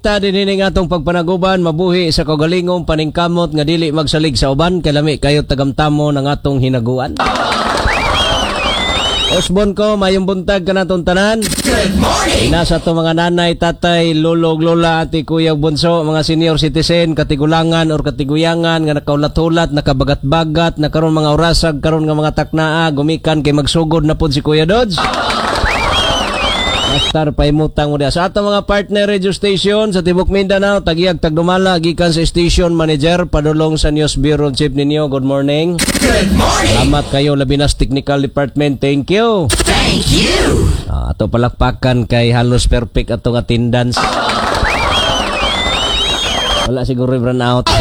Ta dinini nga atong pagpanaguban mabuhi sa kaugalingong paningkamot nga dili magsalig sa uban kay lami kayo tagamtamo ng atong hinaguan. Osbon ko, mayong buntag ka natong tanan. Good morning! Nasa to mga nanay, tatay, lulog, lola, ati, kuya, bunso, mga senior citizen, katigulangan or katiguyangan, nga nakaulat-hulat, nakabagat-bagat, nakaroon mga orasag, karoon nga mga taknaa, gumikan kay magsugod na po si Kuya Dodge. Mastar paimutang mo dia. Sa atong mga partner radio station sa Tibok Mindanao, tagiyag tagdumala gikan sa station manager padulong sa News Bureau Chief ninyo. Good morning. Good morning. Salamat kayo labinas technical department. Thank you. Thank you. Ato palakpakan kay halos perfect atong attendance. Wala siguro run out.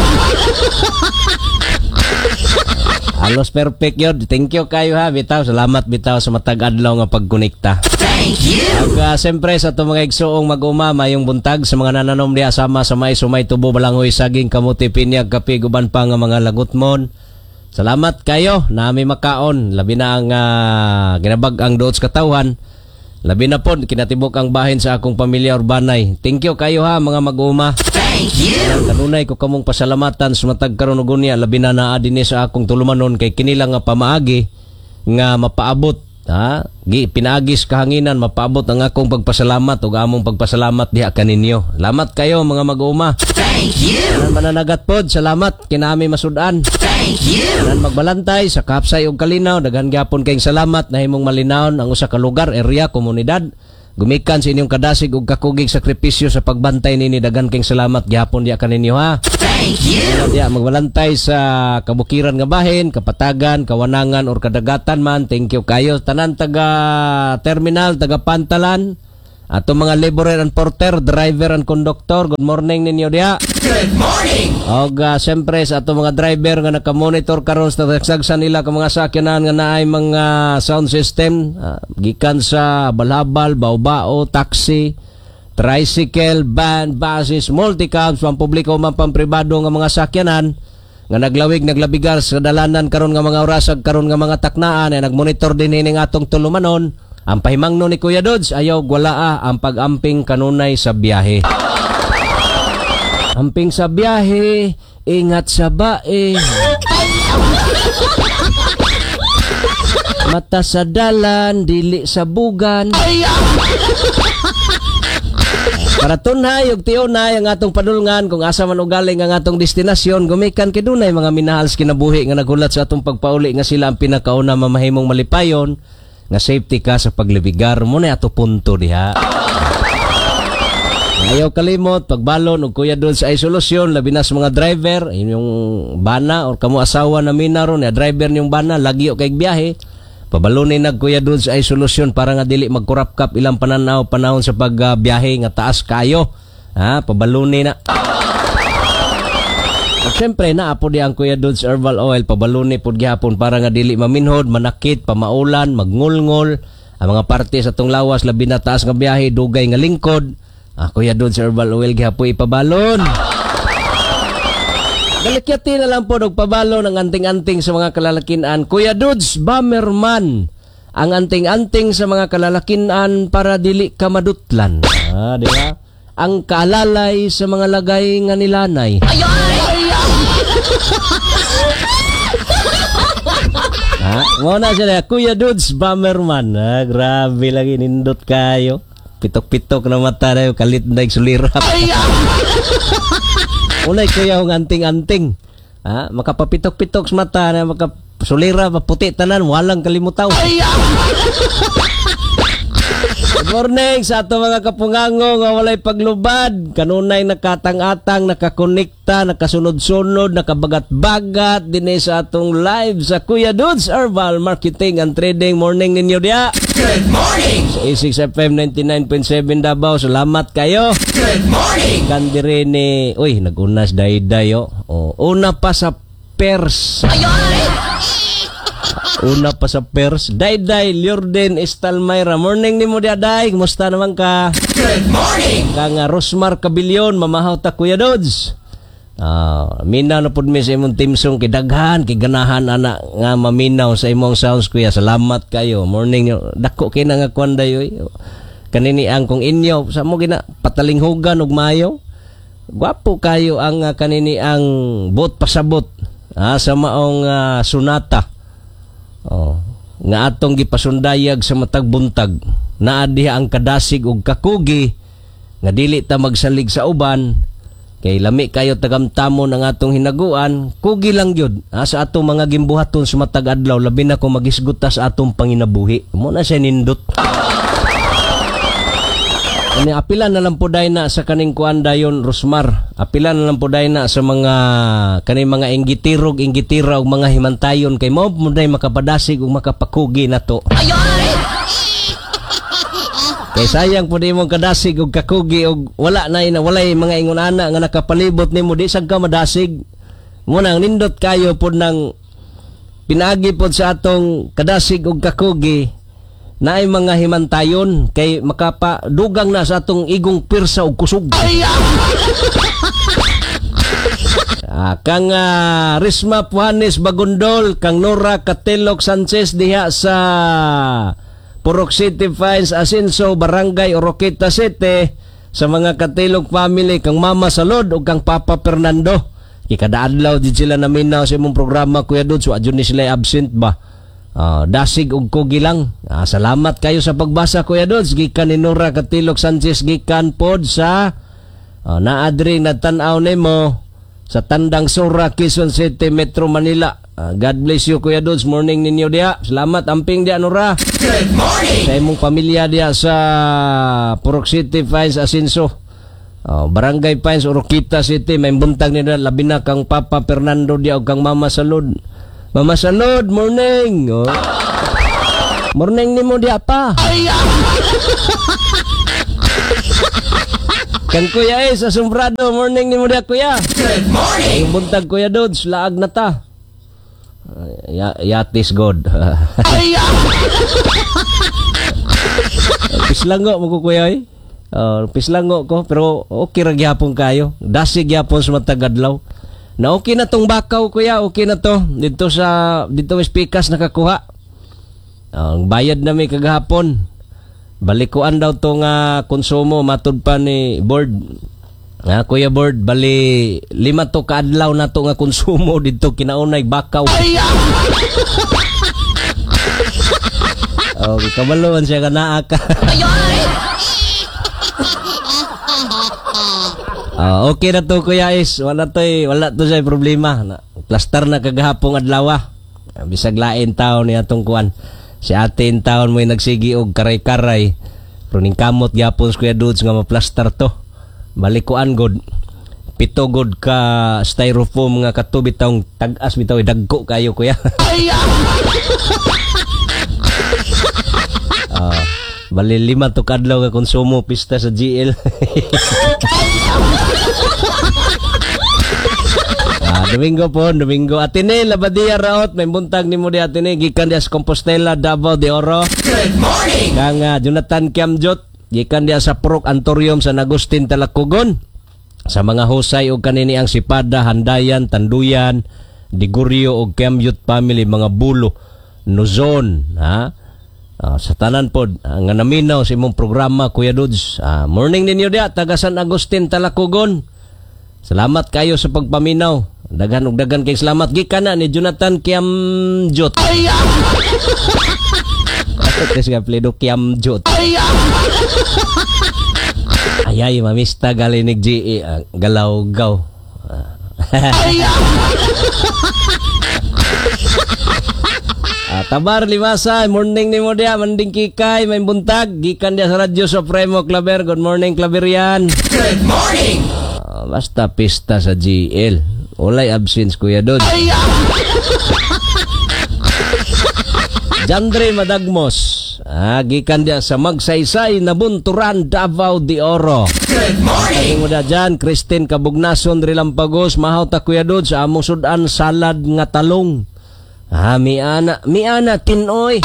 Halos perfect yun. Thank you kayo ha. Bitaw, salamat bitaw sa matag adlaw nga pagkonekta. Thank you. Siyempre sa itong mga igsoong mag-uma, mayong buntag sa mga nananom di asama sa may sumay tubo balangoy saging kamuti pinyag kape guban pa nga mga lagutmon. Salamat kayo na may makaon. Labi na ang ginabag ang doot katawhan. Labi na po kinatibok ang bahin sa akong pamilya urbanay. Thank you kayo ha mga mag-uma. Thank you. Kanunay ko kamong pasalamatan sa matag karon ug unya labi na naa dinhi sa akong tulumanon kay kinila nga pamaagi nga mapaabot pinaagis kahanginan mapaabot ang akong pagpasalamat ug among pagpasalamat diha kaninyo. Salamat kayo mga mag-uma. Thank you. Mananagat pod, salamat kinami masudan. Thank you. Nan magbalantay sa Kapsay ug Kalinaw, daghan gyapon kayong salamat na himong malinawon ang usa ka lugar, area, komunidad. Gumikan sa inyong kadasig ug kakugig sakripisyo sa pagbantay nini, daghan kayong salamat gyapon diha kaninyo ha. Thank you. Diya magbalantay sa kabukiran nga bahin, kapatagan, kawanangan or kadagatan man. Thank you kayo tanan taga terminal, taga pantalan. Ato mga laborer and porter, driver and conductor, good morning ninyo diha. Good morning. Og siyempre sa ato mga driver nga naka-monitor karon sa tagsagsan nila ka mga sakyanan nga naay mga sound system, gikan sa balhabal, baobao, taxi, tricycle, van, buses, multicabs, pampubliko man pampribado nga mga sakyanan nga naglawig naglabigar sa dalanan karon nga mga orasag karon nga mga taknaan ay nagmonitor din hining atong tulumanon. Ang pahimangno ni Kuya Dodge, ayaw wala ang pag-amping kanunay sa biyahe. Amping sa biyahe, ingat sa bae. Mata sa dalan, dili sa bugan. Para tunhay ug tionay ang atong padulngan kung asa man ugaling ang atong destinasyon, gumikan kay dunay mga minahals kinabuhi nga nagulat sa atong pagpauli nga sila ang pinakauna mamahimong malipayon. Nga safety ka sa paglibigar mo na ato punto diha. Ayaw kalimot pagbalon og Kuya Dodge ay solusyon labi na sa mga driver inyong bana or kamo asawa na minaron ya driver niyong bana lagi o kay biyahe pabalonin nag Kuya Dodge ay solusyon para nga dili magkurapkap ilang panahon sa pagbiyahe nga taas kayo pabalonin na. At syempre naapo di ang Kuya Dodge Herbal Oil pabaluni pod gihapon para nga dili maminhod, manakit, pamaulan, magngulngol ang mga parte sa tong lawas labi na taas nga biyahe dugay nga lingkod. Kuya Dodge Herbal Oil gihapoy ipabalon. Dalikyati na lang po og pabalon ang anting-anting sa mga kalalakinan. Kuya Dodge Bomberman ang anting-anting sa mga kalalakinan para dili ka madutlan. Di ba? Ang kaalalay sa mga lagay nga nilanay. Muna siya Kuya Dodge Bomberman. Grabe lagi nindot kayo. Pitok-pitok na mata na yung kalit na yung sulirap. Unay kuya yung anting-anting. Makapapitok-pitok sa mata na makasulirap, maputi tanan, walang kalimutaw. Good morning sa ato mga kapungango nga walay paglubad. Kanunay nakatang-atang, nakakonekta, nakasunod-sunod, nakabagat-bagat din sa atong live sa Kuya Dodge Herbal Marketing and Trading. Morning ninyo diya. Good morning. Sa A6 FM 99.7 Davao. Salamat kayo. Good morning. Kandire ni, nag-unas day-day una pa sa pers. Una pa sa pers. Day-day, Liorden Estalmayra. Morning ni mo Day. Kumusta naman ka? Good morning. Kang Rosmar Cabillion, mamahaw ta Kuya Dodge. Minaw na pud mi sa imong timsong kidaghan, kiganahan ana nga maminaw sa imong sounds kuya. Salamat kayo. Morning dako kay nga kwanday kanini ang kung inyo sa mo gina patalinghugan og mayo. Gwapo kayo ang kanini ang bot pasabot sa maong sunata. Nga atong gipasundayag sa matag buntag. Naa diha ang kadasig og kakugi nga dili ta magsalig sa uban. Kay lami kayo tagamtamon ang atong hinaguan, kugi lang yun sa atong mga gimbuhaton sa matag adlaw, labi na kung magisguta sa atong panginabuhi. Muna siya nindot. Apilan na lang po dahi na sa kaning kuan dayon Rosmar. Apilan na lang po dahi na sa mga kaning mga inggitira og mga himantayon kay mao mo dahi makapadasig ug makapakugi nato. Kay sayang po di mong kadasig og kakugi og walay mga ingon-ana nga nakapalibot nimo di sad ka madasig. Muna nindot kayo pod nang pinagi pod sa atong kadasig og kakugi na ay mga himantayon kay makapadugang na sa atong igong pirsa og kusog. Kang Risma Puhanes Bagondol, kang Nora Cateloc Sanchez diha sa Purok City Fines Asenso, Barangay Oroqueta City, sa mga Katilog family, kang Mama Salod o kang Papa Fernando. Kada adlaw din sila naminaw sa imong programa, Kuya Dudes, adyo ni sila absent ba? Dasig og kugi lang. Salamat kayo sa pagbasa, Kuya Dudes. Gikan ni Nora Katilog Sanchez, gikan pod sa naadring natanaw nimo sa Tandang Sora, Quezon City, Metro Manila. God bless you, Kuya Dudes. Morning ninyo dia. Salamat amping dia, Nora. Good morning. Sa imong pamilya dia sa Purok City Fines Asenso, Barangay Fines Oroqueta City. May buntag nila labi na kang Papa Fernando dia o kang Mama Salud. Mama Salud, morning. Morning nimo dia pa. Kan Kuya sa Sombrado, morning nimo dia, Kuya. Good morning. Ang buntag, Kuya Dudes, laag na ta. Yatis God. Pislango mo ko, Kuya. Pislango ko, pero okay ra gyapon kayo. Dasig gyapon sa matagadlaw. Na okay na tong bakaw, Kuya. Okay na to. Dito Pikas nakakuha. Ang bayad na may kagahapon. Balikuan daw tong konsumo matud pa ni board. Kuya Board, bali 5 to kaadlaw na to nga konsumo dito kinaunay bakaw. Kabaluan siya ka naa ka. Okay na to, Kuya Is. Wala to say problema. Plaster na kagahapong adlaw. Bisag lain taon niya tong kuan. Si ate in taon mo'y nagsigi og karay-karay. Pero ning kamot gyapon sa Kuya Dudes nga ma-plaster to. Balikuan god. 7 god ka styrofoam nga katubit taong tag-as bitaw dagko kayo, Kuya. Bali 5 to kadlaw ka konsumo pista sa GL. Domingo Atene Labadia Raot, may buntag nimo di Atene gikan dia sa Compostela, Davao de Oro. Good morning. Kang Jonathan Kiamjot gikan dia sa Purok Antorium sa Agustin Talakugon. Sa mga husay og kanini ang Sipada, Handayan, Tanduyan, Digurio og Kiamjot family, mga Bulo, Nuzon, sa tanan pod nga naminaw sa imong programa, Kuya Dudes. Morning ninyo dia taga San Agustin Talakugon. Salamat kayo sa pagpaminaw. Dagan kay salamat gikan na ni Jonathan Kiamjot. Kasi nga pledo Kiamjot. Ayay, mamista galinig GE, galaw-gaw. Tabar Limasa, morning ni mo dia, manding kikay, may buntag, gikan dia sa Radyo Supremo Claver. Good morning, Claverian. Good morning. Basta pista sa GL. Ulay absence, Kuya Dod. Jandre Madagmos, gikan dia sa Magsaysay, Nabunturan, Davao de Oro. Good morning. Mo da dyan, Christine Kabugnason, Rilampagos, mahaw ta, Kuya Dod, sa among sudan salad nga talong. Miana tinoy.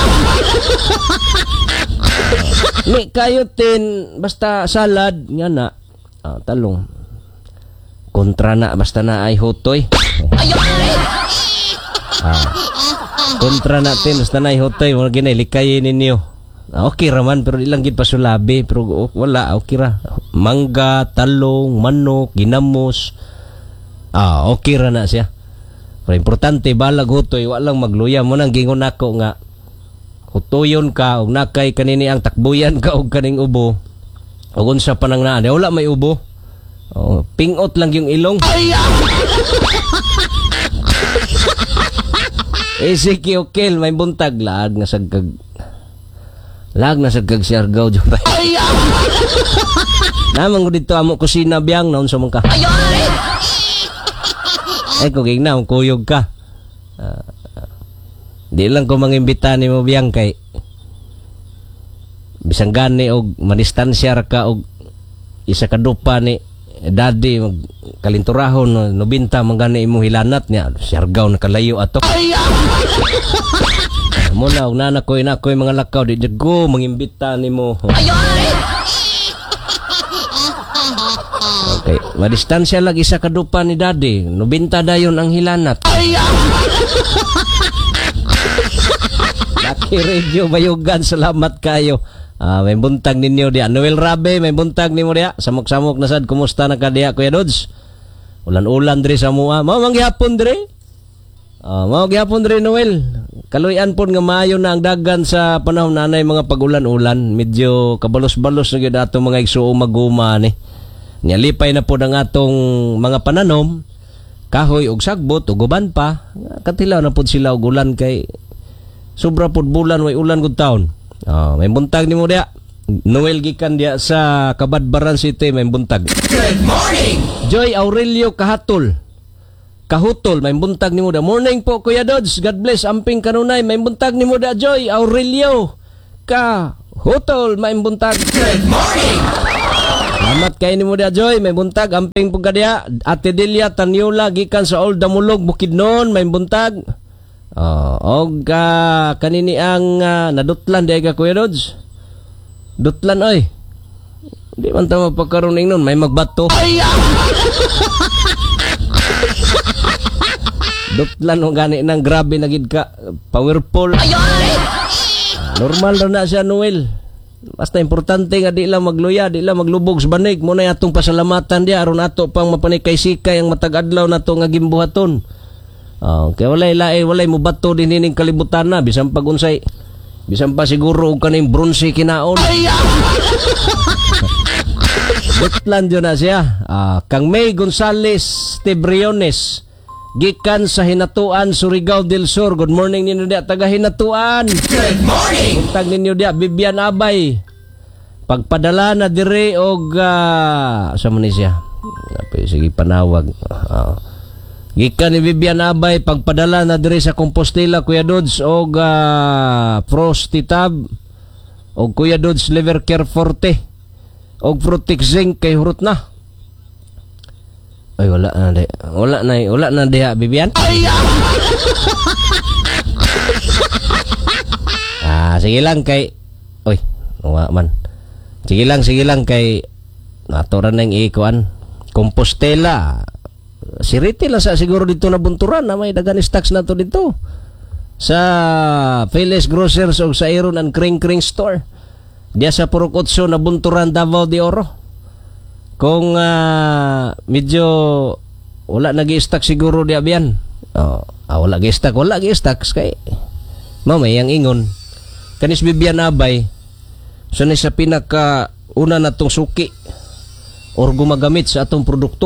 Mi kayo tin basta salad nga na. Talong. Kontra na basta na ay hutoy. Kontra natin basta na ay hutoy, mo ginay likayin ninyo. Okay raman pero ilang gid pasulabi pero wala okay ra. Mangga, talong, manok, ginamos. Okay ra na siya. Pero importante balag hutoy walang magluya mo nang gingon nako nga hutoyon ka og nakay kanini ang takbuyan ka og kaning ubo. Og unsa pa nang naa wala may ubo. Pingot lang yung ilong. Sige okay may buntag lag na sagkag siargaw jud. Namang dito amo kusina biyang naon sa man ka. Ay kung gigna kuyog ka. Di lang ko mangimbita ni mo biyang kay bisang gani og manistansya ka og isa ka dupa ni daddy mag kalinturahon no binta mangani imong hilanat niya siargaw na kalayo ato. Muna og nana koy mga lakaw di go mangimbita nimo. Okay, madistansya lang isa ka dupa ni daddy no binta dayon ang hilanat. Lucky Radio Bayugan, salamat kayo. May buntag ninyo diya. Noel Rabe, may buntag nimo diya. Samok-samok na sad, kumusta na ka diya, Kuya Dods? Ulan-ulan diri sa mua. Mao manggihapon diri. Mao gihapon diri Noel. Kaluyan pon nga maayo na ang dagan sa panahon nanay mga pagulan-ulan. Medyo kabalos-balos na gyud ato mga igsuong maguma ni. Nyalipay na po ang atong mga pananom, kahoy og sagbot ug uban pa. Katilaw na pud sila og ulan kay sobra pud bulan way ulan gud taon. May buntag nimo diya. Noel gikan diya sa Kabadbaran City may buntag. Good morning. Joy Aurelio Kahutol, may buntag nimo diya. Morning po Kuya Dods. God bless amping kanunay. May buntag nimo diya Joy Aurelio Kahutol may buntag. Good morning. Salamat kay nimo diya Joy. May buntag amping pug diya. Ate Delia Tanyola gikan sa Old Damulog Bukidnon may buntag. Og kanini ang nadutlan di ka Kuya Dods. Dutlan oy. Di man ta mapakaroning nun may magbato. Dutlan o gani nang grabe na gid ka powerful. Normal na siya Noel. Basta importante nga di lang magluya, di lang maglubog sa banig. Muna atong pasalamatan diya aron ato pang mapanikay-sikay ang matag adlaw nato nga gimbuhaton. Kaya walay mo bato din hining kalibutan na bisan pag unsay bisan pa siguro og kaning bronze kinaon. Dutlan jud na siya. Kang May Gonzales Tebriones gikan sa Hinatuan, Surigao del Sur. Good morning ninyo dia taga Hinatuan. Good morning. Buntag ninyo dia Bibian Abay. Pagpadala na dire og sa man ni siya. Sige panawag. Gikan ni Bibian Abay pagpadala na dire sa Compostela Kuya Dods og Prostitab og Kuya Dods Liver Care Forte og Frutic Zinc kay hurot na. Ay wala na diha Bibian. Sige lang kay man. Sige lang kay naturan nang ikuan Compostela. Siriti lang sa siguro dito na bunturan na may dagan stocks na to dito sa Phyllis Grocers o sa Iron and Kring Store diya sa Purok 8 na bunturan Davao de Oro. Kung medyo wala nag-i-stock siguro diya biyan. Wala gi-stock kay mamay ang ingon kanis Bibian Abay so ni sa pinaka una natong suki or gumagamit sa atong produkto.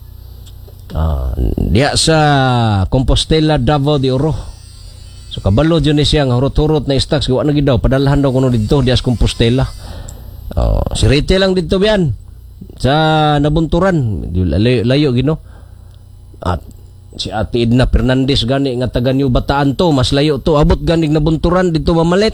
Diya sa Compostela Davao de Oro. So kabalo dyan siya nga hurot-hurot na stocks gawa na gid daw padalahan daw kuno dito diya sa Compostela. Sirite lang dito biyan sa nabunturan layo gino. At si Ate Edna Fernandez gani nga taga New Bataan to mas layo to abot ganig nabunturan dito mamalit.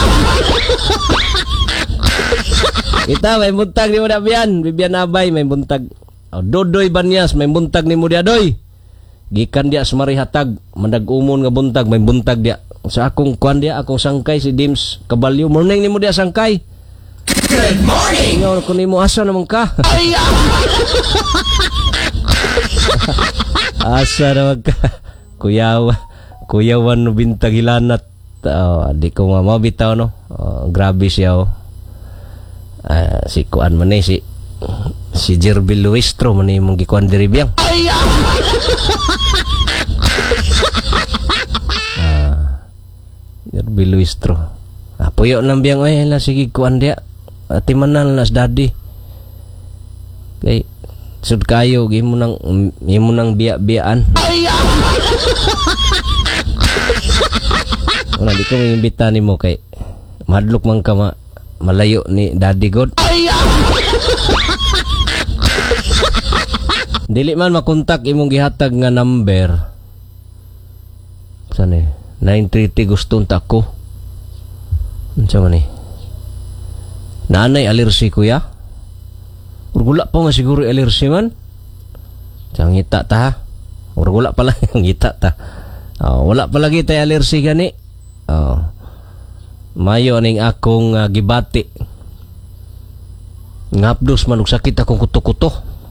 Ita may buntag ni mo na biyan Bibian Abay may buntag. Dodoy Banyas may buntag ni mo dia doy. Gikan dia sumarihatag mandag-umon nga buntag may buntag dia sa akong kwan dia akong sangkay si Dims Caballo. Morning ni mo dia sangkay. Good morning. Ngaw ko nimo asa naman ka. Asa naman ka. Kuyawan no bintag hilanat. Di ko mabitaw no. Grabe siya oh. Si kuan man ni si Jerbil Luistro man ni mong gikuan diri biyang. Jerbil Luistro. Puyo lang biyang oy la sige kuan dia. Timanan nas daddy. Kay sud kayo gimo nang biya-biyaan. Wala di ko imbita nimo kay madlok man ka malayo ni Daddy God. Dili man makontak imong gihatag nga number. Saan 930 gusto unta ko. Unsa man ni? Nanay alersi kuya? Urgula pa man siguro alersi man. Ngita ta ha. Urgula pa lang ngita ta. Wala pa lagi tay alersi gani. Mayo ning akong gibati. Ngapdos man og sakit akong kuto-kuto.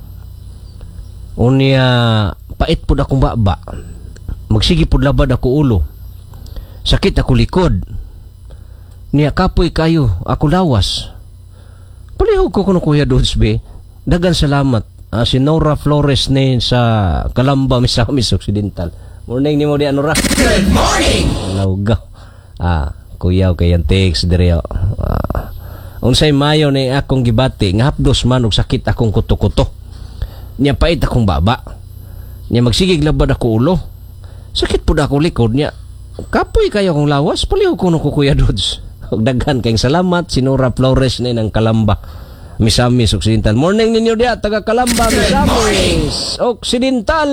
Unya pait pud akong baba. Magsige pud labad ako ulo. Sakit ako likod. Niya kapoy kayo ako lawas. Palihog ko kuno Kuya Dudes be. Dagan salamat. Si Nora Flores ni sa Calamba, Misamis Occidental. Morning ni mo di Nora. Good morning. Lauga. Kuya kay yang text diri. Unsay mayo ni akong gibati nga hapdos man og sakit akong kuto-kuto. Nya pait akong baba. Nya magsigig labad ako ulo. Sakit pud ako likod niya. Kapoy kayo akong lawas, palihog kuno ko Kuya Dudes. Og daghan kayong salamat si Nora Flores ni ng Calamba, Misamis Occidental. Morning ninyo dia taga Calamba, Misamis Occidental.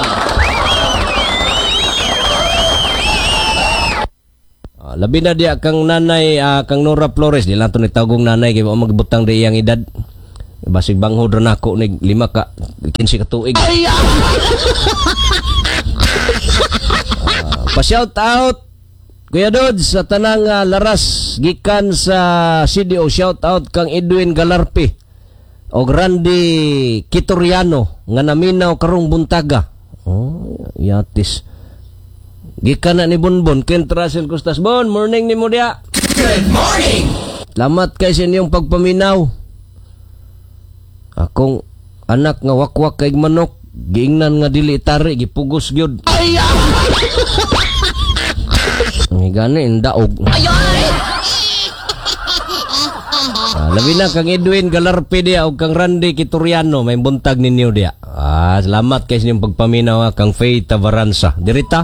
Labi na dia kang nanay kang Nora Flores di lang to ni tawgong nanay kay magbutang di iyang edad. Basig banghod ra nako nig 5 ka 15 ka tuig. Pa-shout out Kuya Dudes sa tanang laras gikan sa CDO. Shout out kang Edwin Galarpe o Randy Kitoriano nga naminaw karong buntaga. Yatis. Gikan na ni Bonbon Kent Russell Costas. Bon, morning ni mo dia. Good morning. Salamat kay sa inyong pagpaminaw. Akong anak nga wakwak kay manok giingnan nga dili tari gipugos gyud. Ang gani indaog. Labi na kang Edwin Galarpe dia o kang Randy Kitoriano may buntag ninyo dia. Salamat kay sa inyong pagpaminaw kang Faye Tavaranza.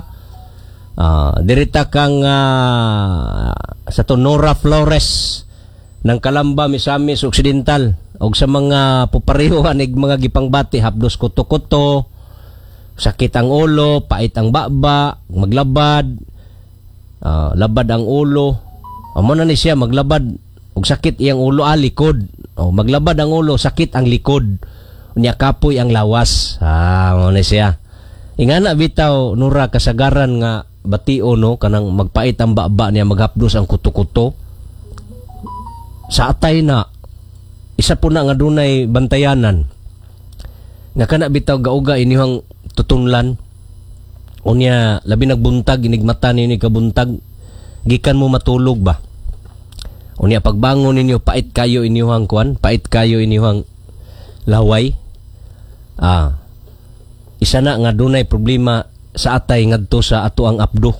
Dirita kang sa Nora Flores ng Calamba, Misamis Occidental og sa mga pupareho anig mga gipangbati hapdos kuto-kuto, sakit ang ulo, pait ang baba, maglabad, labad ang ulo. Amo na ni siya maglabad og sakit iyang ulo likod. Maglabad ang ulo, sakit ang likod. Unya kapoy ang lawas. Amo na siya. Ingana bitaw Nora kasagaran nga batio no kanang magpait ang baba niya maghapdos ang kuto-kuto. Sa atay na isa po na nga dunay bantayanan. Nga kana bitaw gauga inihang tutunlan. Unya labi nagbuntag inigmata ni kabuntag gikan mo matulog ba. Unya pagbangon ninyo pait kayo inihang kuan, pait kayo inihang laway. Isa na nga dunay problema sa atay ngadto sa ato ang abdo.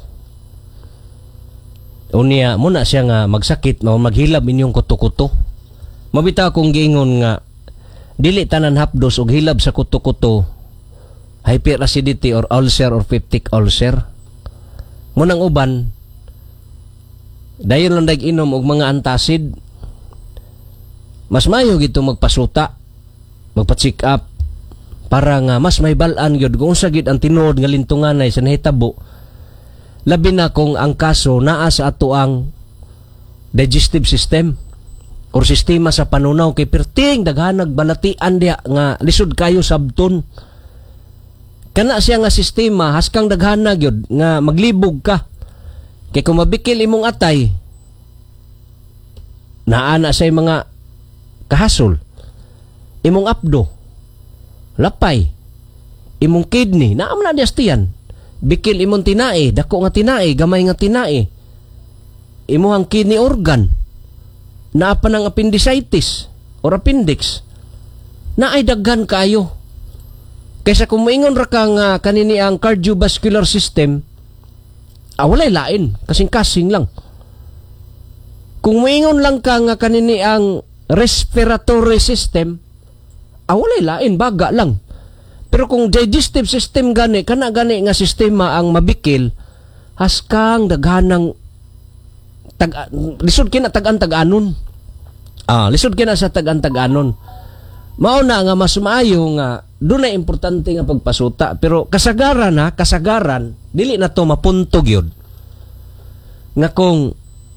Unya muna siya nga magsakit maghilab inyong kuto-kuto. Mabitaw kong giingon nga dili tanan hapdos og hilab sa kuto-kuto hyperacidity or ulcer or peptic ulcer. Munang uban dayon lang dag-inom og mga antacid. Mas mayo gito magpasuta, magpa-check up para nga mas may bal-an gyud kung unsa gyud ang tinuod nga lintunganay sa nahitabo. Labi na kung ang kaso naa sa ato ang digestive system or sistema sa panunaw kay perting daghanag balatian dia nga lisod kayo sabton. Kana siya nga sistema haskang daghana gyud nga maglibog ka. Kay kung mabikil imong atay naa na say mga kahasol. Imong abdo, lapay, imong kidney, naa man na diastiyan. Bikil imong tinae, dako nga tinae, gamay nga tinae. imuhang kidney organ, naa pa ng appendicitis or appendix, na ay daghan kayo. Kaysa kung moingon ra ka nga kanini ang cardiovascular system, walay lain, kasing-kasing lang. Kung moingon lang ka nga kanini ang respiratory system, walay lain, baga lang. Pero kung digestive system gani, kana gani nga sistema ang mabikil, haskang daghanang lisod kina tag-an-tag-anon. Lisod kina sa tag-an-tag-anon. Mao na nga mas maayo nga dunay importante nga pagpasuta, pero kasagaran dili na to mapuntog yun. Nga kung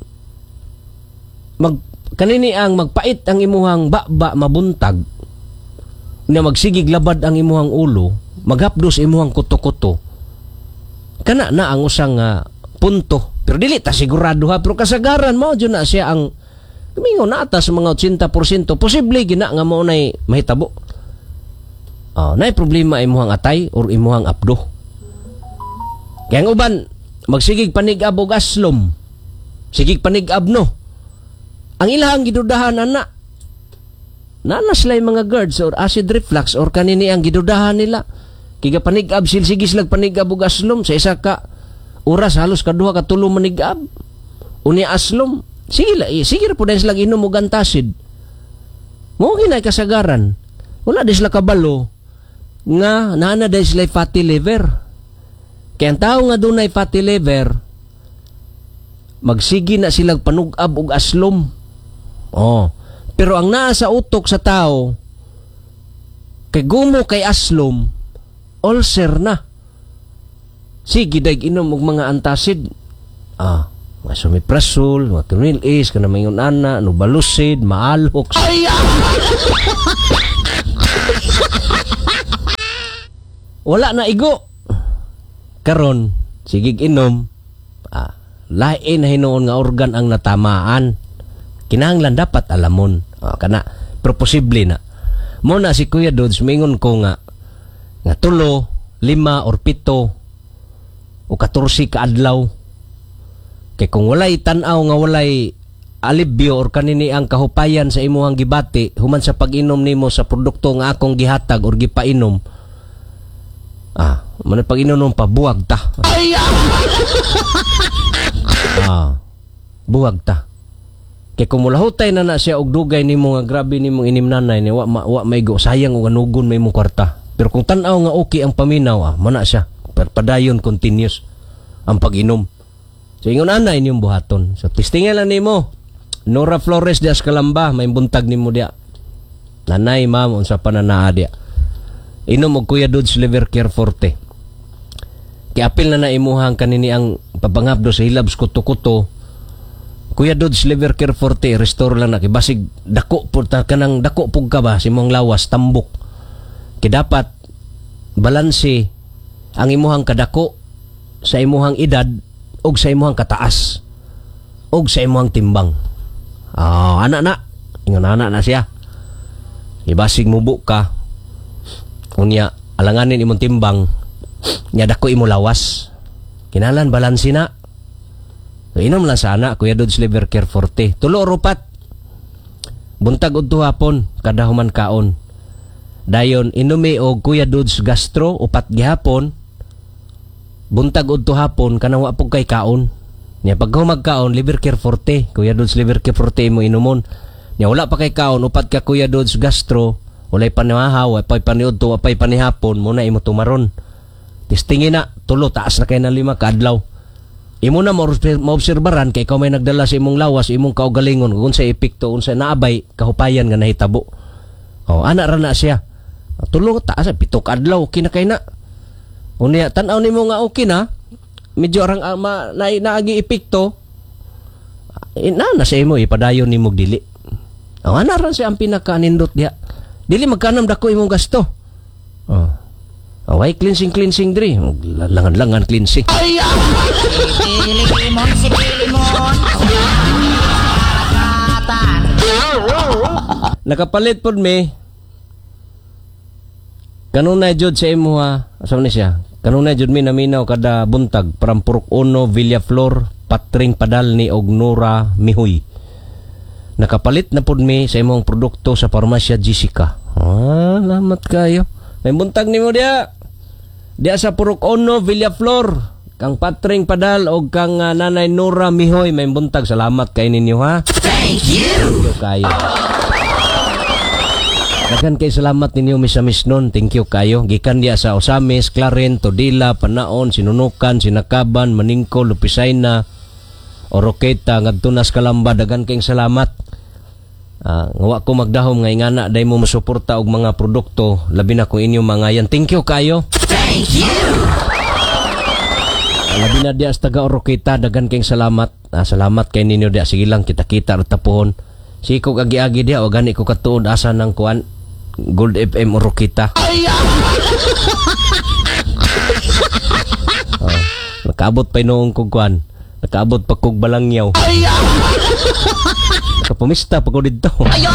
kanini ang magpait ang imuhang baba mabuntag, na magsigig labad ang imuhang ulo, maghapdos imuhang kuto-kuto, kana na ang usang punto. Pero dili ta sigurado ha, pero kasagaran mo dyan na siya ang kumingon na ata sa mga 80%, posible gina nga mo na'y mahitabo. Na'y problema imuhang atay or imuhang apdo. Kaya ang uban, magsigig panigab og aslom, sigig panigab no. Ang ilahang gidudahan ana, nanaslay mga GERDs or acid reflux or kanini ang gidudahan nila. Kiga panigab, silsigis lag panigab og aslom sa isa ka oras, halos kaduha ka tulo manigab. Unya aslom, sige po dahil sila inom og antacid. Mo ginay kasagaran. Wala dahil sila kabalo nga naana dahil sila fatty liver. Kaya ang tao nga dunay fatty liver, magsigi na silang panugab og aslom. Pero ang naa sa utok sa tao, kay gumo kay aslom, ulcer na. Sige, daig inom og mga antacid. Mga sumiprasol, mga Tunil Ace, kana mayon ana, Nubalucid, Maalhox. Wala na igo. Karon, sige inom. Lain na hinuon nga organ ang natamaan. Kinahanglan dapat alamon. Kana, pero posible na. Muna si Kuya Dudes, mingon ko nga 3, 5, or 7 o 14 ka adlaw. Kay kung walay tanaw nga walay alibyo or kanini ang kahupayan sa imuhang gibati human sa pag-inom nimo sa produkto nga akong gihatag or gipainom, man pag-inom pabuwag ta. Buwag ta. Kay kung mulahutay na siya og dugay nimo nga grabe nimo inimnanay ni wa maigo, sayang og anugon may mong kwarta. Pero kung tan-aw nga okay ang paminaw, mana siya padayon continuous ang pag-inom. So ingon ana inyong buhaton. So testingan lang nimo. Nora Flores de Escalamba, may buntag nimo dia. Nanay ma'am unsa pa na naa dia. Inom og Kuya Dudes Liver Care Forte. Kay apil na imuhang kanini ang pabangabdo sa hilabs kuto-kuto. Kuya Dudes Liver Care Forte, restore lang na. Kay basig dako po kanang dako pug ka ba si mong lawas tambok. Kay dapat balanse ang imuhang kadako sa imuhang edad og sa imuhang kataas og sa imuhang timbang. Anak na. Ingon anak na siya. Ibasig mubo ka. Unya alanganin imong timbang nya dako imo lawas. Kinalan balanse na. So, inom lang sana Kuya Dudes Liver Care Forte. 3 or 4 buntag udto hapon kada human kaon. Dayon inumi og Kuya Dudes Gastro 4 gihapon. Buntag udto hapon kanang wa pug kay kaon. Nya pag humagkaon Liver Care Forte, Kuya Dudes Liver Care Forte mo inumon. Nya wala pa kay kaon 4 ka Kuya Dudes Gastro, walay panihahaw, walay paniudto, walay panihapon, muna imo tumaron. Testingin na 3 taas na kay na 5 ka adlaw. Imo na maobserbaran kay ikaw may nagdala sa imong lawas, imong kaugalingon kung sa epekto, kung sa naabay kahupayan nga nahitabo. Ana ra na siya. 3 taas 7 ka adlaw okay na kay na. Unya tan-aw nimo nga okay na, medyo arang naagi epekto. Na sa imo ipadayon nimo dili. Ana ra siya ang pinaka-nindot diha. Dili magkanam dako imong gasto. Away cleansing diri. Langan cleansing. Nakapalit pod me. Kanunay jud sa imo ha. Asa ni siya? Kanunay jud mi naminaw kada buntag Prampurok 1 Villaflor Patring Padal ni Ognora Mihoy. Nakapalit na pud mi sa imong produkto sa Parmasya Jessica. Salamat kayo. May buntag nimo dia. Dia sa Purok Ono, Villaflor. Kang Patring Padal o kang Nanay Nora Mihoy, may buntag. Salamat kay ninyo ha. Thank you kayo. Dagan kay salamat ninyo Miss nun. Thank you kayo. Gikan dia sa Osamis, Claren, Todila, Panaon, Sinunukan, Sinakaban, Maningko, Lupisayna, Oroqueta, Ngadtunas, Kalamba. Dagan kay salamat. Ngawa ko magdahom nga ingana day mo masuporta og mga produkto labi na kung inyong mga yan. Thank you kayo. Thank you. Labi na dia sa taga Oroqueta, dagan kayong salamat. Salamat kay ninyo dia. Sige lang, kita-kita at tapuhon. Si ko agi-agi dia, o gani ko katuod asa ng kuan Gold FM Oroqueta. Nakaabot pa noong kong kuan. Nakaabot pa kong balangyaw. Nakapumista pa ko dito.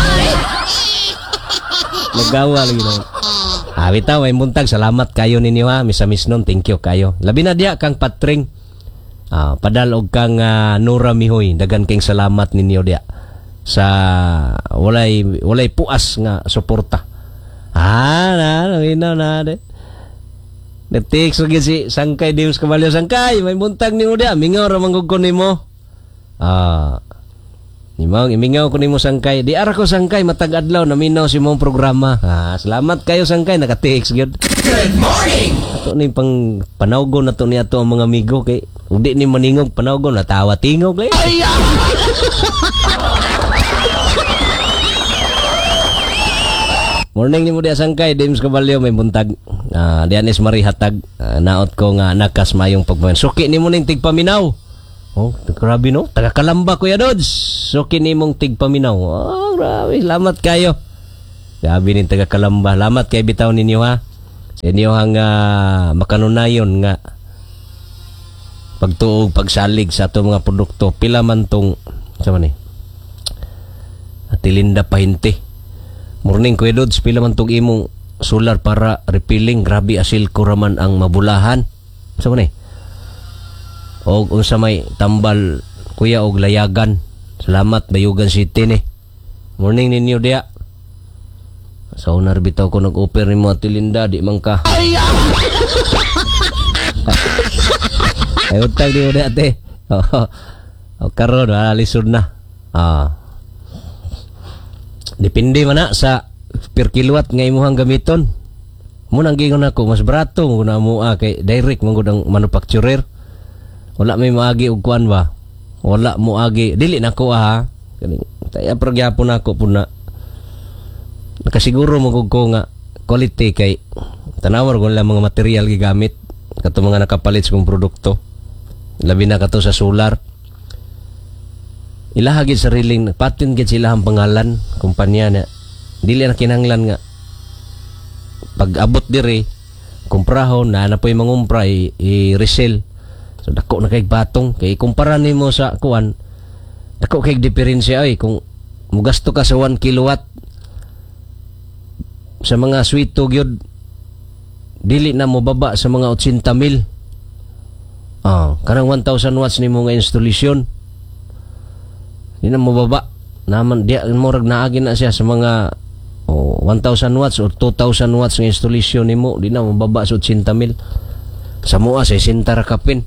Nagawa lagi naman. Bitaw, may buntag. Salamat kayo ninyo ha. Miss nun, thank you kayo. Labi na dia kang Patring Padal og kang Nora Mihoy. Dagan kayong salamat ninyo dia sa walay puas nga suporta. Na de. Netik so si Sangkay Deus Caballo. Sangkay, may buntag nimo dia. Mingaw ra manggugkon nimo. Imingaw ko nimo Sangkay. Di ara ko Sangkay matag adlaw naminaw si mong programa. Salamat kayo Sangkay, naka-text gyud. Good morning. Ato ni pang panawgon nato ni ato ang mga amigo kay udi ni maningog panawgon natawa tingog lay. Morning ni mo dia Sangkay, Dems Caballo, may buntag. Dianis Mari hatag. Naot ko nga nakas mayong pagbayan. Suki ni mo ning tigpaminaw. Grabe no. Taga Kalamba Kuya Dods. Suki ni mong tigpaminaw. Grabe. Salamat kayo. Grabe ning taga Kalamba. Salamat kay bitaw ninyo ha. Sa inyo hang makanunayon nga pagtuog, pagsalig sa ato mga produkto. Pila man tong sa man Tilinda Pahinti. Morning Kuya Dods, pila man tong imong solar para repelling. Grabe asil ko raman ang mabulahan. Sa man og unsa may tambal kuya og layagan. Salamat Bayugan City ni. Morning ninyo dia. Sa unar bitaw ko nag-offer ni mo Tilinda di man ka. Ay utang di mo dati. Karon lisod na. Depende man na sa per kilowatt nga imuhang gamiton. Munang gingon ako mas barato mo na mo kay direct man gud ang manufacturer. Wala may maagi og kuan ba? Wala mo agi. Dili na ko ha. Kaya progyapon ako po na nakasiguro mo ko nga quality kay tanawar ko lang mga material gigamit kato mga nakapalit sa kong produkto. Labi na kato sa solar. Ilahagid sariling patent gid sila ang pangalan kumpanya na dili na kinahanglan nga pag abot diri kumprahon na po'y mangumpra i-resell. So dako na kay batong kay kumpara nimo sa kuan dako kay diferensya ay kung mugasto ka sa 1 kilowatt sa mga swito gyud dili na mo baba sa mga 80,000. Karang 1,000 watts nimo nga installation di na mo baba naman di murag naagi na siya sa mga 1,000 watts o 2,000 watts nga installation nimo di na mo baba sa 80,000. Sa mua 60 ra kapin.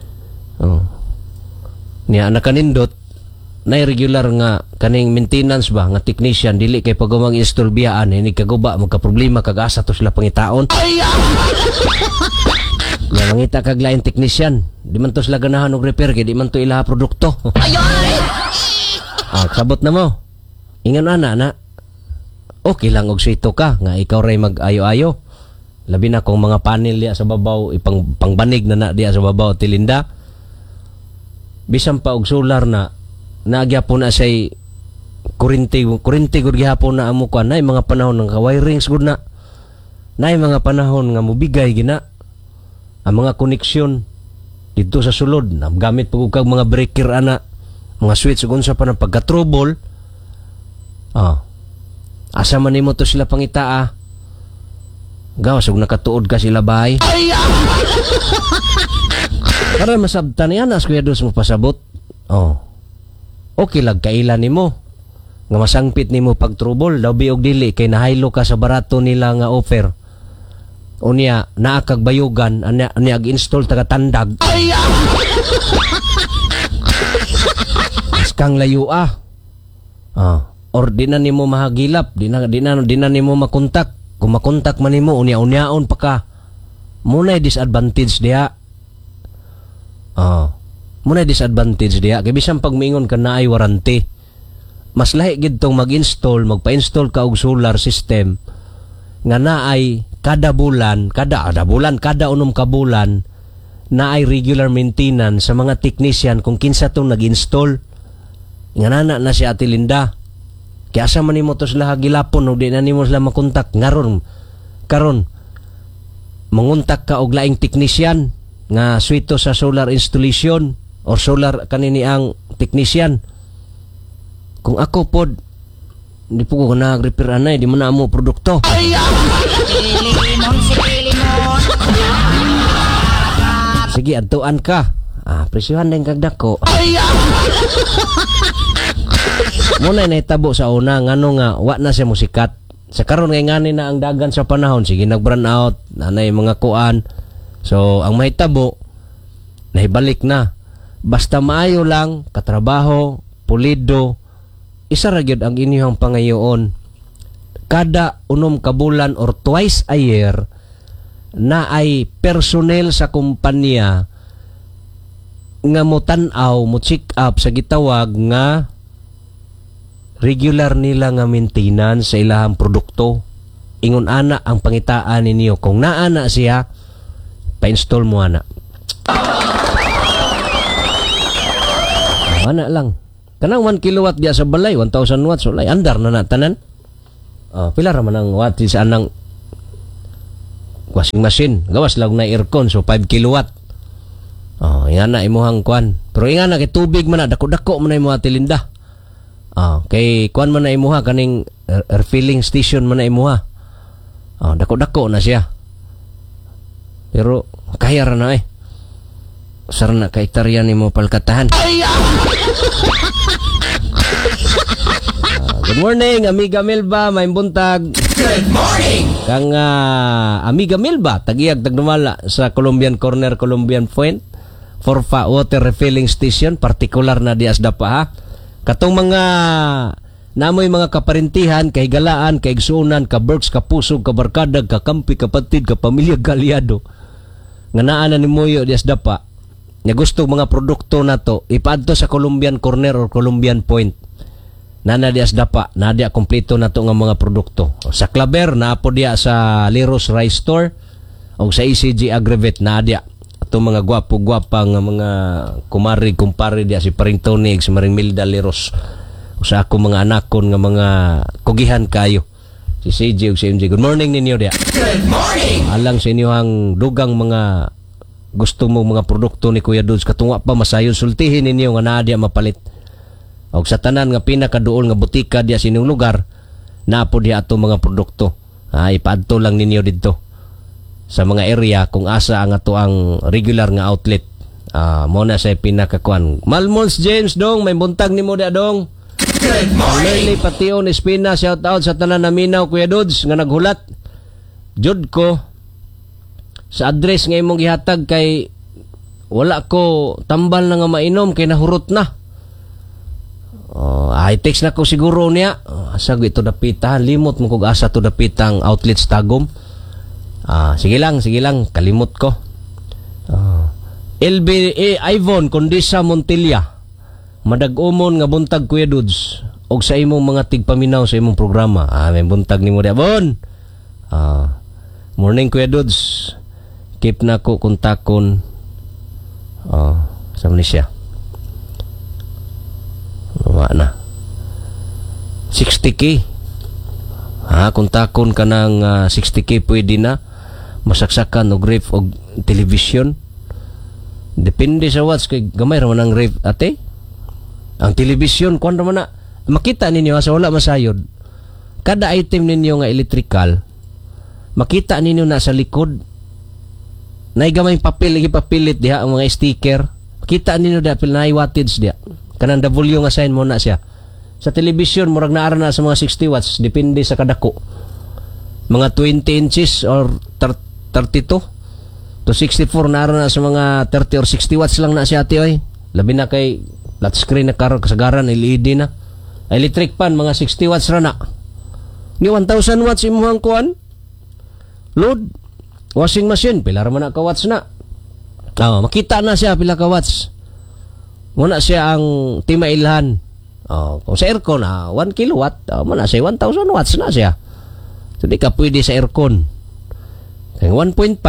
Niya nakanindot na regular nga kaning maintenance ba nga technician dili kay pagumang install biyaan ini kaguba magka problema kag asa to sila pangitaon. Nga mangita kag lain technician di man to sila ganahan og repair kay di man to ilaha produkto. Sabot na mo. Ingon ana okay lang og sito ka nga ikaw ray mag-ayo-ayo. Labi na kung mga panel diya sa babaw pangbanig na diya sa babaw Tilinda. Bisan pa og solar na nagyapon na say kurinti gud gihapon na amo kan nay mga panahon ng wirings gud na nay mga panahon nga mobigay gina ang mga koneksyon dito sa sulod na gamit pag kag mga breaker ana mga switch ug unsa pa ng pagka-trouble asa man nimo to sila pangitaa gawas ug nakatuod ka sila bahay. Para masabtan yan, as Kuya Dudes mo pasabot. Oh. Okay lang kailan nimo. Nga masangpit nimo pag trouble, daw biog dili kay nahaylo ka sa barato nila nga offer. Unya naakag bayugan anya ag-install taga tandag. Kang layo or di na nimo mahagilap, di na nimo makontak. Kung makontak man nimo unya-unyaon pa ka. Muna disadvantage diha. Muna disadvantage diha kay bisan pag miingon ka na ay warranty. Mas lahi gid tong mag-install, magpa-install ka og solar system nga naay kada unom ka bulan na ay regular maintenance sa mga technician kung kinsa tong nag-install. Nga na si Ate Linda. Kaya asa man nimo to sila hagilapon o di na nimo sila makontak. Karon manguntak ka og laing technician nga swito sa solar installation or solar kanini ang technician. Kung ako pod hindi po ko nag-repair anay, di mo na mo produkto. Sige, adtuan ka. Presyuhan din kagdako. Muna nahitabo sa una ngano nga wa na siya musikat. Sa karon ngay ngani na ang dagan sa panahon, sige nag-burn out, nanay mga kuan. So ang mahitabo nahibalik na. Basta maayo lang katrabaho, pulido, isa ra gyud ang inyong pangayoon. Kada unom ka bulan or twice a year na ay personnel sa kumpanya nga mo tan-aw, mo check up sa gitawag nga regular nila nga maintenance sa ilahang produkto. Ingon ana ang pangitaan ninyo. Kung naana siya, pa-install mo ana. Ana lang. Kanang 1 kilowatt diya sa balay, 1,000 watts. Walay, andar na natanan. Pila raman ang watt sa anang washing machine. Gawas lang na aircon, so 5 kilowatt. Yan na imuhang kwan. Pero ingan na kay tubig man na, dako-dako man na imuha Tilinda. Kay kwan man na imuha, kaning refilling station man na imuha. Dako-dako na siya. Pero kaya ra na Usar na kay taryan ni mo palkatahan. Good morning, Amiga Milba, may buntag. Good morning! Kang Amiga Milba, tagiyag tagdumala sa Colombian Corner, Colombian Point, Forfa Water Refilling Station, partikular na dias dapa ha. Katong mga namoy mga kaparintihan, kahigalaan, kaigsuunan, kaberks, kapusog, kabarkadag, kakampi, kapatid, kapamilya, galyado. Nga naa na ni Moyo dias dapa. Nga gusto mga produkto na to, ipaadto sa Colombian Corner or Colombian Point. Nana dias dapa, nadia kompleto na to nga mga produkto. Sa Claver, naapo dia sa Leros Rice Store, o sa ECG Agrivet, nadia. Ito mga gwapo-gwapa nga mga kumari, kumpare dia, si Paring Tony, si Maring Milda Leros. O sa ako mga anakon nga mga kugihan kayo. Si CJ o si MJ. Good morning ninyo dia. Good morning! Alang sa inyo ang dugang mga gusto mo mga produkto ni Kuya Dudes, katunga pa masayon, sultihin ninyo nga naa dia mapalit. O sa tanan nga pinakaduol nga butika dia sa inyong lugar, naapo dia ato mga produkto. Ipaadto lang ninyo dito sa mga area kung asa ang ato ang regular nga outlet. Muna sa pinakakuan. Malmons James dong, may buntag nimo dia dong. Good morning! Pation Espina, shout out sa tanan na minaw Kuya Dudes nga naghulat. Jud ko sa address nga imong gihatag kay wala ko tambal na nga mainom kay nahurot na. I-text na ko siguro niya. Asag ito dapita. Limot mo kung asa to dapitang outlets tagom. Sige lang. Kalimot ko. Ivon Condisa Montilla. Madag-umon nga buntag Kuya Dudes. Og sa imong mga tigpaminaw sa imong programa. May buntag ni mo dia. Bon! Morning Kuya Dudes. Keep na ko kontakon. Sa Malaysia. Wala na. 60K. Kontakon ka ng 60K pwede na. Masaksakan og ref og television. Depende sa watts. Kay gamay raman ang ref ate. Ang television, kung naman na. Makita ninyo sa wala masayod. Kada item ninyo nga electrical, makita ninyo na sa likod Naigamay papel lagi papilit diha ang mga sticker. Kita ninyo dapil na wattage diha. Kanang W nga sign mo na siya. Sa television murag naara na sa mga 60 watts depende sa kadako. Mga 20 inches or 32 to 64 naara na sa mga 30 or 60 watts lang na siya ati oy. Labi na kay flat screen na karon kasagaran LED na. Electric fan mga 60 watts ra na. Ni 1000 watts imuhang kuan. Load washing machine pila ra man na ka watts na. Makita na siya pila ka watts. Muna siya ang timailhan. Kung sa aircon 1 kilowatt, muna siya 1000 watts na siya. So di ka pwede sa aircon. Kaya 1.5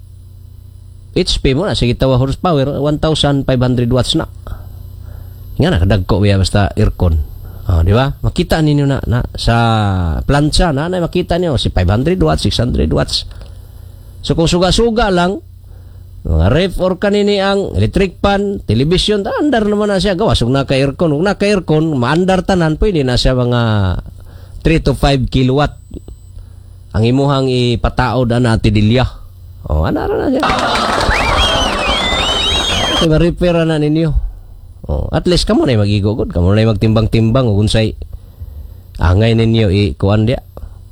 HP mo na sige tawa horsepower 1500 watts na. Nga nakadagko biya basta aircon. Di ba? Makita ninyo na sa plancha na makita niyo si 500 watts, 600 watts. So kung suga-suga lang mga ref or kanini ang electric fan, television, andar naman na siya. Gawas kung naka-aircon. Kung naka-aircon, maandar tanan, pwede na siya mga 3 to 5 kilowatt. Ang imuhang ipataod na tidilya. Andar na siya. Okay, ma-repair na ninyo. At least kamo na magigugod. Kamo na magtimbang-timbang. Kung sa'y angay ninyo, kuwan dia.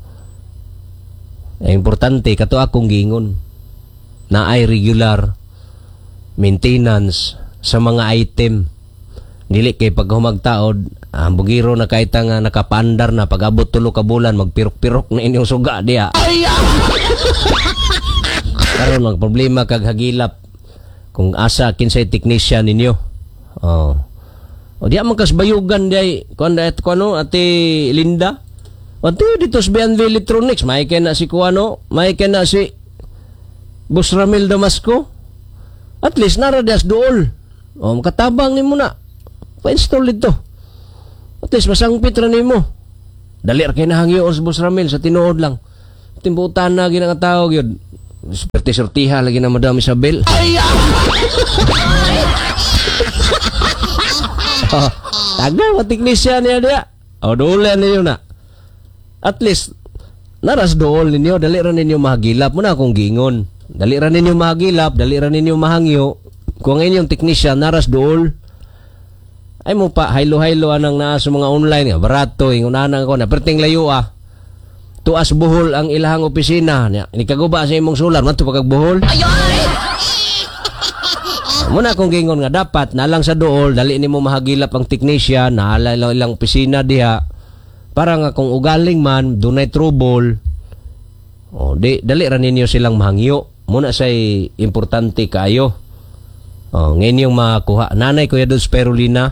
Importante, kato akong gingon na ay regular maintenance sa mga item. Dili kay pag humagtaod, ang bugiro na kahit nga nakapandar na pag-abot tulo ka bulan, magpirok-pirok na inyong suga diya. Karon lang problema kag hagilap kung asa kinsay technician ninyo. O diya man kas bayugan diay kuno ati Linda. O dito sa BNV Electronics, may kena si kuano, may kena si Boss Ramil Damasco. At least naradas dool. Makatabang ni mo na. Pa-install dito. At least masangpit ra nimo. Dali ra kay nahangyo sa Boss Ramil sa tinuod lang. Timbutan na ginang tawag yun. Sortiha lagi na Madam Isabel. Taga mo technician niya dia. Doolan ninyo na. At least naras dool ninyo, dali ra ninyo mahagilap mo na akong gingon. Dali ra ninyo mahagilap, dali ra ninyo mahangyo. Kung inyong technician naras dool, ay mo pa haylo-haylo anang naa sa mga online nga barato ingunana ko na perting layo tuas Bohol ang ilahang opisina ni kaguba sa imong solar man to pagag Bohol. Muna akong gingon nga dapat nalang sa dool dali nimo mahagilap ang technician na ilang opisina diha para nga kung ugaling man dunay trouble dali ra ninyo silang mahangyo. Muna say importante kayo. Ngayon yung makuha. Nanay Kuya Dul Spirulina.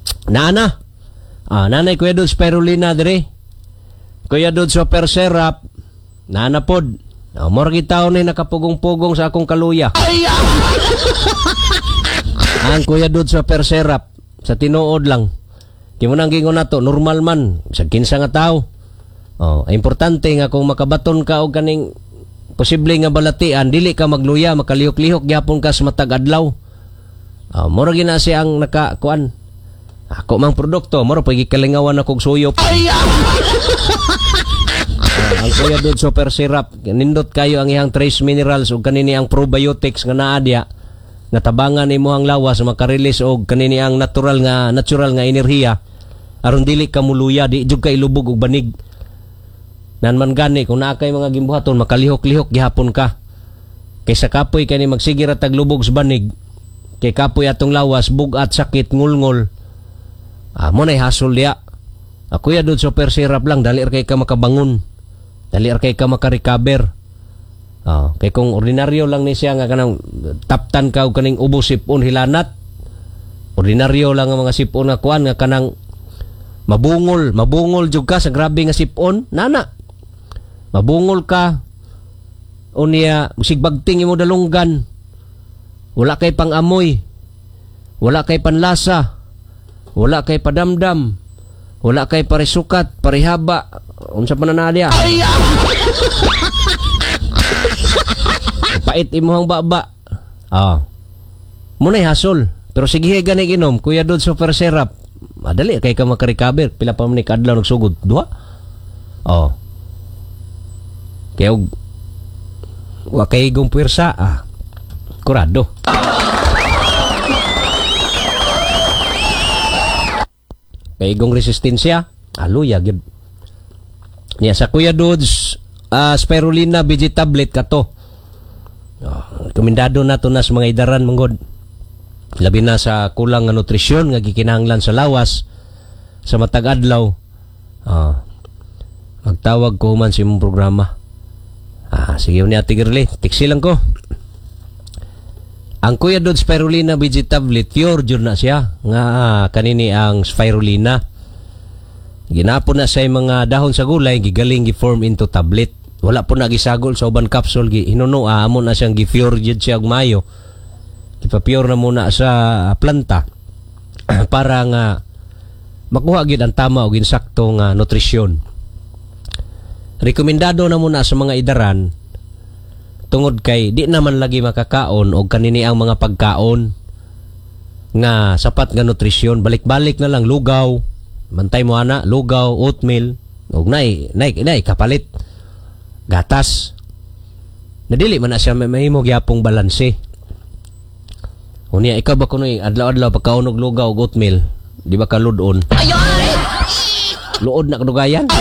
Nanay Kuya Dul Spirulina dire. Kuya Dul Super Serap. Nana pod. Morgi taon na nakapugong-pugong sa akong kaluya. Ang Kuya Dul Super Serap. Sa tinuod lang. Kimo nang gingon nato normal man sa kinsa nga tao. Importante nga kung makabaton ka og kaning posible nga balatian, dili ka magluya, makalihok-lihok gyapon ka sa matag adlaw. Mura gina siyang nakakuan. Ako mang produkto, mura pag ikalingawan na kong suyop. Ang Kuya Dul Super Syrup, nindot kayo ang iyang trace minerals o kanini ang probiotics nga naadya, nga tabangan imo ang lawas, makarelease og kanini ang natural nga enerhiya, aron dili ka muluya, di jud ka ilubog og banig. Nan man gani kung naa kay mga gimbuhaton makalihok-lihok gihapon ka. Kaysa kapoy kani magsige ra tag lubog sa banig. Kay kapoy atong lawas bugat sakit ngulngol. Mo nay hasol dia. Kuya Dul Super Syrup lang dali ra kay ka makabangon. Dali ra kay ka makarecover. Kay kung ordinaryo lang ni siya nga kanang taptan ka og kaning ubo sipon hilanat. Ordinaryo lang ang mga sipon nga kuan nga kanang mabungol jud ka sa grabe nga sipon, nana. Mabungol ka unya sigbagting imo dalunggan. Wala kay pangamoy. Wala kay panlasa. Wala kay padamdam. Wala kay parisukat, parihaba. Unsa pa na dia? Pait imuhang baba. Munay hasol. Pero sige gani ginom, Kuya Dul Super Syrup. Madali kay ka makarecover. Pila pa man ni kadlaw nagsugod? 2? Kaya wa kay igong puwersa. sigurado. Kay igong resistensya, aluya gid. Niya sa Kuya Dudes, spirulina BG tablet kato. Rekomendado na to na sa mga idaran manggod. Labi na sa kulang nga nutrisyon nga gikinahanglan sa lawas sa matag adlaw. Magtawag ko man sa imong programa. Sige ni Ate Girly, tiksi lang ko. Ang Kuya Dudes spirulina BG tablet pure jud na siya nga kanini ang spirulina. Ginapon na sa mga dahon sa gulay gigaling gi-form into tablet. Wala po na gisagol sa uban capsule hinuno amon na siyang gi-pure jud siya og mayo. Ipa-pure na muna sa planta para nga makuha gid ang tama og insakto nga nutrisyon. Rekomendado na muna sa mga idaran tungod kay di naman lagi makakaon og kanini ang mga pagkaon nga sapat nga nutrisyon. Balik-balik na lang lugaw, mantay mo ana, lugaw, oatmeal, og nay kapalit gatas. Nadili man na siya mahimo gyapong balanse. Unya ikaw ba kuno adlaw-adlaw pagkaon og lugaw og oatmeal, di ba ka ludon? Luod na kadugayan.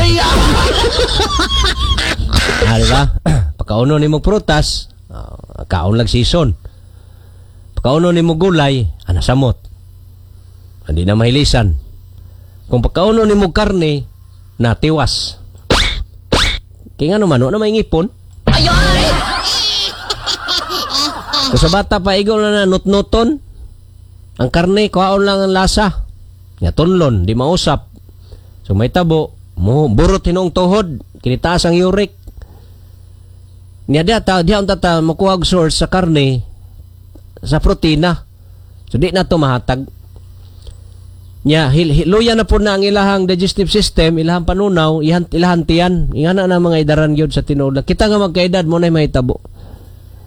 Diba? Pagkauno ni mo prutas, kaon lang season. Pagkauno ni mo gulay, samot. Hindi na mahilisan. Kung pagkauno ni mo karne, natiwas. Kaya nga naman, na may ngipon. Kung sa bata pa, igaw na nut-nuton. Ang karne, kaon lang ang lasa. Nga tunlon, di mausap. So may tabo, burot hinong tuhod, kinitaas ang uric. Niya diya tata makuha og source sa karne sa protina. So di na to mahatag. Nya luya na po na ang ilahang digestive system, ilahang panunaw, ilahan tiyan. Ingana na mga idaran gyud sa tinuod. Kita nga magkaedad mo na mahitabo.